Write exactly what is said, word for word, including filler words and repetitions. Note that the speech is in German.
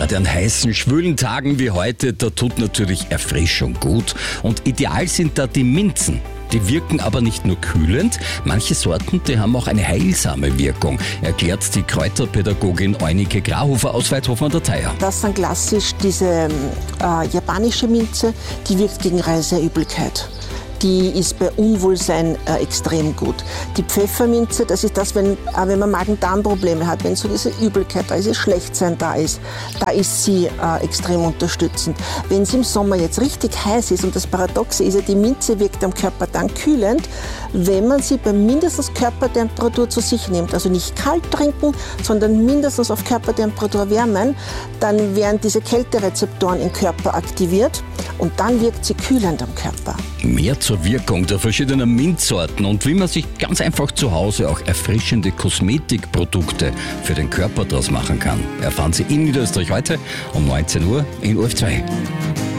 Gerade an heißen, schwülen Tagen wie heute, da tut natürlich Erfrischung gut. Und ideal sind da die Minzen. Die wirken aber nicht nur kühlend, manche Sorten, die haben auch eine heilsame Wirkung, erklärt die Kräuterpädagogin Eunike Grahofer aus Weidhofen an der Thaya. Das sind klassisch diese äh, japanische Minze, die wirkt gegen Reiserübelkeit. Die ist bei Unwohlsein äh, extrem gut. Die Pfefferminze, das ist das, wenn, äh, wenn man Magen-Darm-Probleme hat, wenn so diese Übelkeit da ist, dieses Schlechtsein da ist, da ist sie äh, extrem unterstützend. Wenn es im Sommer jetzt richtig heiß ist, und das Paradoxe ist ja, die Minze wirkt am Körper dann kühlend, wenn man sie bei mindestens Körpertemperatur zu sich nimmt. Also nicht kalt trinken, sondern mindestens auf Körpertemperatur wärmen, dann werden diese Kälterezeptoren im Körper aktiviert und dann wirkt sie kühlend am Körper. Mehr zur Wirkung der verschiedenen Minzsorten und wie man sich ganz einfach zu Hause auch erfrischende Kosmetikprodukte für den Körper draus machen kann, erfahren Sie in Niederösterreich heute um neunzehn Uhr in O R F zwei.